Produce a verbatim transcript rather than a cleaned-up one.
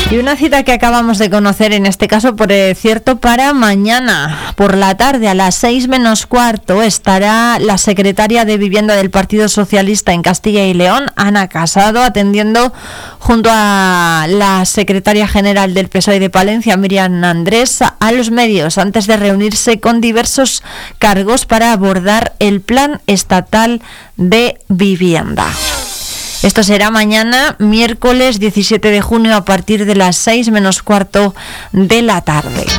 Y una cita que acabamos de conocer, en este caso, por cierto, para mañana por la tarde a las seis menos cuarto estará la secretaria de Vivienda del Partido Socialista en Castilla y León, Ana Casado, atendiendo junto a la secretaria general del P S O E de Palencia, Miriam Andrés, a los medios antes de reunirse con diversos cargos para abordar el Plan Estatal de Vivienda. Esto será mañana, miércoles diecisiete de junio, a partir de las seis menos cuarto de la tarde.